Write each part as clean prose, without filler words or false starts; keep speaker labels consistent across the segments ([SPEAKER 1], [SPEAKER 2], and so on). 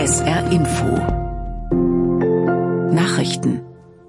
[SPEAKER 1] SR Info Nachrichten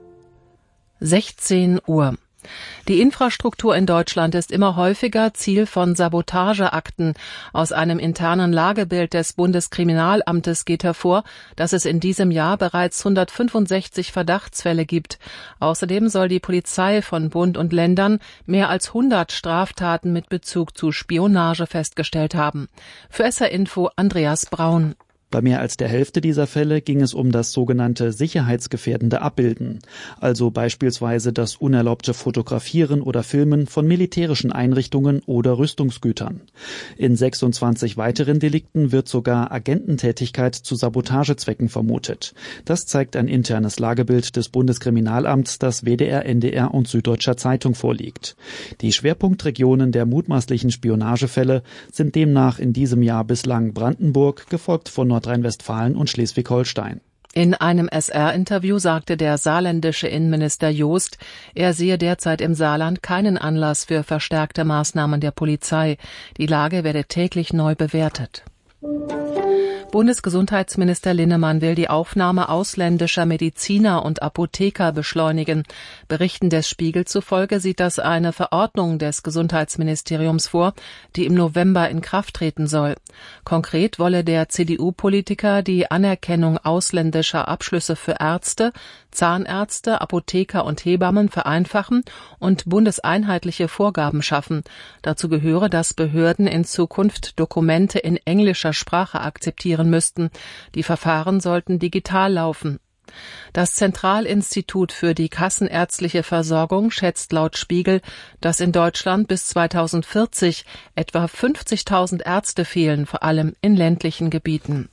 [SPEAKER 1] 16 Uhr. Die Infrastruktur in Deutschland ist immer häufiger Ziel von Sabotageakten. Aus einem internen Lagebild des Bundeskriminalamtes geht hervor, dass es in diesem Jahr bereits 165 Verdachtsfälle gibt. Außerdem soll die Polizei von Bund und Ländern mehr als 100 Straftaten mit Bezug zu Spionage festgestellt haben. Für SR Info Andreas Braun.
[SPEAKER 2] Bei mehr als der Hälfte dieser Fälle ging es um das sogenannte sicherheitsgefährdende Abbilden, also beispielsweise das unerlaubte Fotografieren oder Filmen von militärischen Einrichtungen oder Rüstungsgütern. In 26 weiteren Delikten wird sogar Agententätigkeit zu Sabotagezwecken vermutet. Das zeigt ein internes Lagebild des Bundeskriminalamts, das WDR, NDR und Süddeutscher Zeitung vorliegt. Die Schwerpunktregionen der mutmaßlichen Spionagefälle sind demnach in diesem Jahr bislang Brandenburg, gefolgt von Nordrhein-Westfalen und Schleswig-Holstein.
[SPEAKER 1] In einem SR-Interview sagte der saarländische Innenminister Joost, er sehe derzeit im Saarland keinen Anlass für verstärkte Maßnahmen der Polizei. Die Lage werde täglich neu bewertet. Bundesgesundheitsminister Linnemann will die Aufnahme ausländischer Mediziner und Apotheker beschleunigen. Berichten des Spiegel zufolge sieht das eine Verordnung des Gesundheitsministeriums vor, die im November in Kraft treten soll. Konkret wolle der CDU-Politiker die Anerkennung ausländischer Abschlüsse für Ärzte, Zahnärzte, Apotheker und Hebammen vereinfachen und bundeseinheitliche Vorgaben schaffen. Dazu gehöre, dass Behörden in Zukunft Dokumente in englischer Sprache akzeptieren müssten. Die Verfahren sollten digital laufen. Das Zentralinstitut für die kassenärztliche Versorgung schätzt laut Spiegel, dass in Deutschland bis 2040 etwa 50.000 Ärzte fehlen, vor allem in ländlichen Gebieten.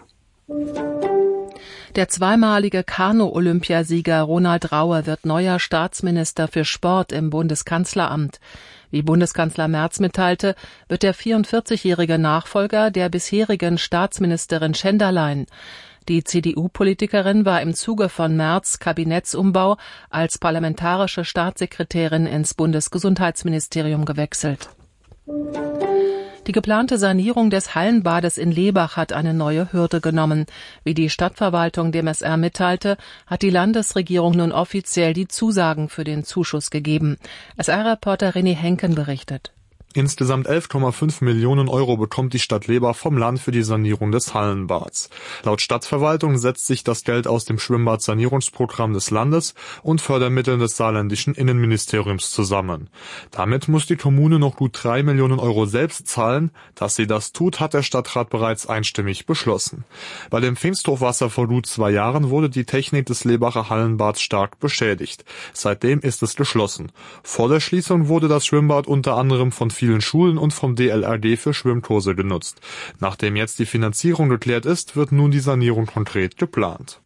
[SPEAKER 1] Der zweimalige Kanu-Olympiasieger Ronald Raue wird neuer Staatsminister für Sport im Bundeskanzleramt. Wie Bundeskanzler Merz mitteilte, wird der 44-jährige Nachfolger der bisherigen Staatsministerin Schenderlein. Die CDU-Politikerin war im Zuge von Merz' Kabinettsumbau als parlamentarische Staatssekretärin ins Bundesgesundheitsministerium gewechselt. Die geplante Sanierung des Hallenbades in Lebach hat eine neue Hürde genommen. Wie die Stadtverwaltung dem SR mitteilte, hat die Landesregierung nun offiziell die Zusagen für den Zuschuss gegeben. SR-Reporter René Henken berichtet.
[SPEAKER 3] Insgesamt 11,5 Millionen Euro bekommt die Stadt Lebach vom Land für die Sanierung des Hallenbads. Laut Stadtverwaltung setzt sich das Geld aus dem Schwimmbadsanierungsprogramm des Landes und Fördermitteln des saarländischen Innenministeriums zusammen. Damit muss die Kommune noch gut 3 Millionen Euro selbst zahlen. Dass sie das tut, hat der Stadtrat bereits einstimmig beschlossen. Bei dem Pfingsthochwasser vor gut 2 Jahren wurde die Technik des Lebacher Hallenbads stark beschädigt. Seitdem ist es geschlossen. Vor der Schließung wurde das Schwimmbad unter anderem von vielen Schulen und vom DLRG für Schwimmkurse genutzt. Nachdem jetzt die Finanzierung geklärt ist, wird nun die Sanierung konkret geplant.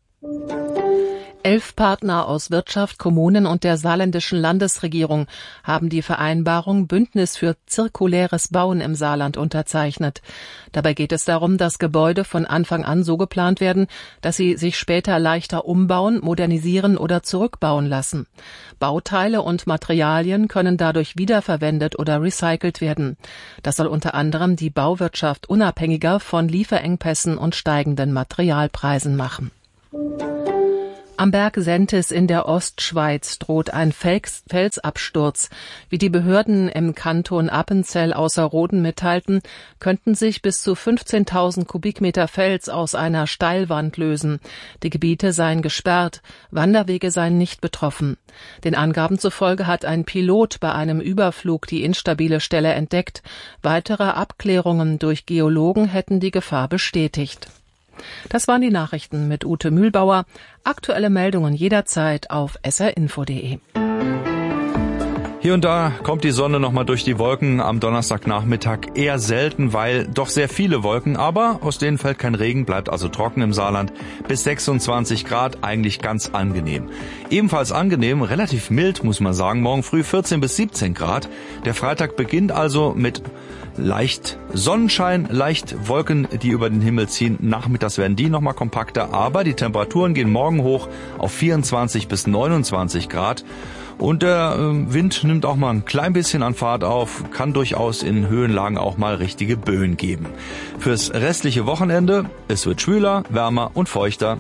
[SPEAKER 1] 11 Partner aus Wirtschaft, Kommunen und der saarländischen Landesregierung haben die Vereinbarung Bündnis für zirkuläres Bauen im Saarland unterzeichnet. Dabei geht es darum, dass Gebäude von Anfang an so geplant werden, dass sie sich später leichter umbauen, modernisieren oder zurückbauen lassen. Bauteile und Materialien können dadurch wiederverwendet oder recycelt werden. Das soll unter anderem die Bauwirtschaft unabhängiger von Lieferengpässen und steigenden Materialpreisen machen. Am Berg Sentis in der Ostschweiz droht ein Felsabsturz. Wie die Behörden im Kanton Appenzell Ausserrhoden mitteilten, könnten sich bis zu 15.000 Kubikmeter Fels aus einer Steilwand lösen. Die Gebiete seien gesperrt, Wanderwege seien nicht betroffen. Den Angaben zufolge hat ein Pilot bei einem Überflug die instabile Stelle entdeckt. Weitere Abklärungen durch Geologen hätten die Gefahr bestätigt. Das waren die Nachrichten mit Ute Mühlbauer. Aktuelle Meldungen jederzeit auf srinfo.de.
[SPEAKER 4] Hier und da kommt die Sonne nochmal durch die Wolken am Donnerstagnachmittag. Eher selten, weil doch sehr viele Wolken, aber aus denen fällt kein Regen, bleibt also trocken im Saarland. Bis 26 Grad, eigentlich ganz angenehm. Ebenfalls angenehm, relativ mild, muss man sagen, morgen früh 14 bis 17 Grad. Der Freitag beginnt also mit leicht Sonnenschein, leicht Wolken, die über den Himmel ziehen. Nachmittags werden die nochmal kompakter, aber die Temperaturen gehen morgen hoch auf 24 bis 29 Grad. Und der Wind nimmt auch mal ein klein bisschen an Fahrt auf, kann durchaus in Höhenlagen auch mal richtige Böen geben. Fürs restliche Wochenende, es wird schwüler, wärmer und feuchter.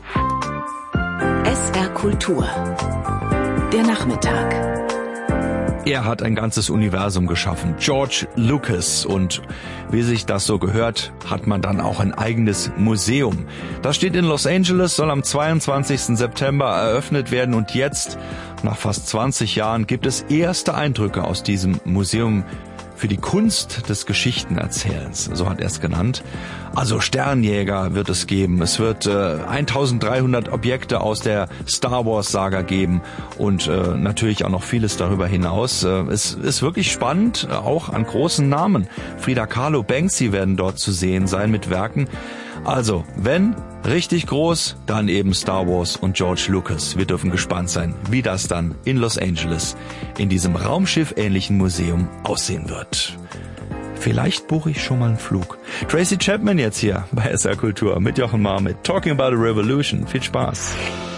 [SPEAKER 5] SR Kultur. Der Nachmittag.
[SPEAKER 4] Er hat ein ganzes Universum geschaffen, George Lucas, und wie sich das so gehört, hat man dann auch ein eigenes Museum. Das steht in Los Angeles, soll am 22. September eröffnet werden und jetzt, nach fast 20 Jahren, gibt es erste Eindrücke aus diesem Museum für die Kunst des Geschichtenerzählens, so hat er es genannt. Also Sternjäger wird es geben, es wird 1300 Objekte aus der Star Wars Saga geben und natürlich auch noch vieles darüber hinaus. Es ist wirklich spannend, auch an großen Namen. Frida Kahlo, Banksy werden dort zu sehen sein mit Werken. Also, wenn richtig groß, dann eben Star Wars und George Lucas. Wir dürfen gespannt sein, wie das dann in Los Angeles in diesem Raumschiff-ähnlichen Museum aussehen wird. Vielleicht buche ich schon mal einen Flug. Tracy Chapman jetzt hier bei SR Kultur mit Jochen Marr mit Talking About a Revolution. Viel Spaß.